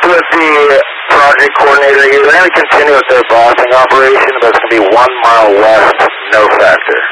with the project coordinator here. They're going to continue with their bossing operation, but it's going to be 1 mile west, no factor.